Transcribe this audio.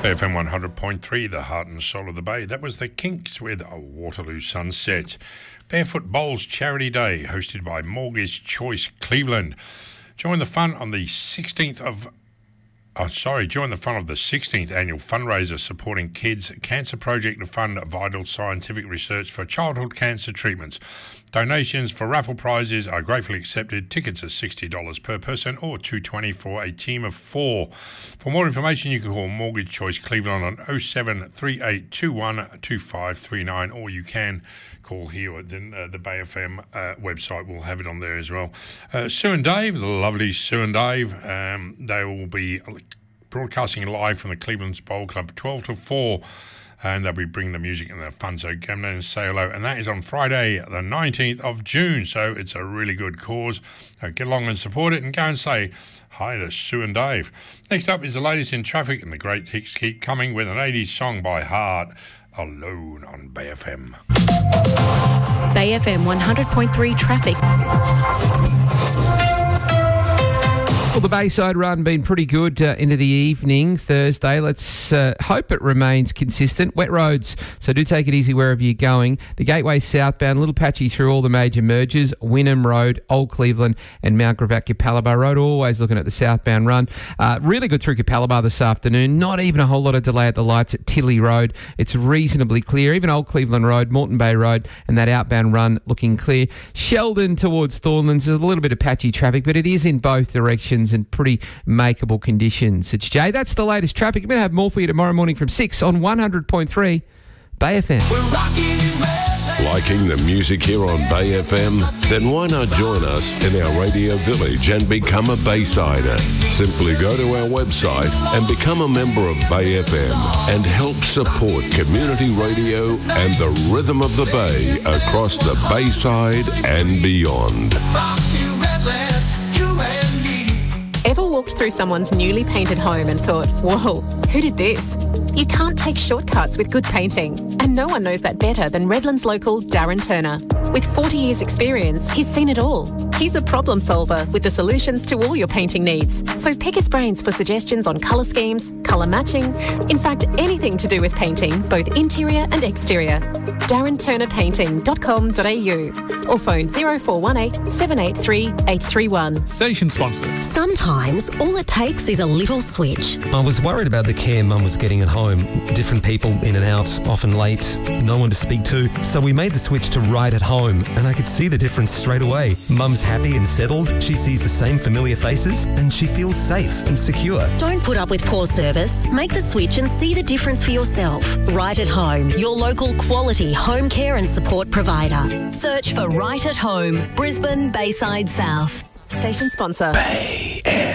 FM 100.3, the heart and soul of the Bay. That was the Kinks with a Waterloo Sunset. Barefoot Bowls Charity Day, hosted by Mortgage Choice Cleveland. Join the fun of the 16th annual fundraiser supporting Kids Cancer Project to fund vital scientific research for childhood cancer treatments. Donations for raffle prizes are gratefully accepted. Tickets are $60 per person or $220 for a team of 4. For more information, you can call Mortgage Choice Cleveland on 0738212539, or you can call here at the Bay FM website. We'll have it on there as well. Sue and Dave, the lovely Sue and Dave, they will be broadcasting live from the Cleveland's Bowl Club 12 to 4. And they'll be bringing the music and the fun, so come down and say hello. And that is on Friday, the 19th of June, so it's a really good cause. Get along and support it and go and say hi to Sue and Dave. Next up is the latest in traffic, and the great hits keep coming with an 80s song by Heart, Alone on Bay FM. Bay FM 100.3 traffic. Well, the Bayside run been pretty good into the evening Thursday. Let's hope it remains consistent. Wet roads, so do take it easy wherever you're going. The Gateway southbound, a little patchy through all the major mergers. Wynnum Road, Old Cleveland and Mount Gravatt Capalaba Road, always looking at the southbound run. Really good through Capalaba this afternoon. Not even a whole lot of delay at the lights at Tilly Road. It's reasonably clear. Even Old Cleveland Road, Moreton Bay Road and that outbound run looking clear. Sheldon towards Thornlands, there's a little bit of patchy traffic, but it is in both directions and pretty makeable conditions. It's Jay. That's the latest traffic. I'm going to have more for you tomorrow morning from 6 on 100.3 Bay FM. Liking the music here on Bay FM? Then why not join us in our radio village and become a Baysider? Simply go to our website and become a member of Bay FM and help support community radio and the rhythm of the Bay across the Bayside and beyond. Ever walked through someone's newly painted home and thought, whoa, who did this? You can't take shortcuts with good painting, and no one knows that better than Redlands local Darren Turner. With 40 years experience, he's seen it all. He's a problem solver with the solutions to all your painting needs. So pick his brains for suggestions on colour schemes, colour matching, in fact anything to do with painting, both interior and exterior. DarrenTurnerPainting.com.au or phone 0418 783 831. Station sponsor. Sometimes all it takes is a little switch. I was worried about the care Mum was getting at home. Different people in and out, often late, no one to speak to. So we made the switch to Right at Home, and I could see the difference straight away. Mum's happy and settled, she sees the same familiar faces, and she feels safe and secure. Don't put up with poor service. Make the switch and see the difference for yourself. Right at Home, your local quality home care and support provider. Search for Right at Home, Brisbane, Bayside South. Station sponsor. Bay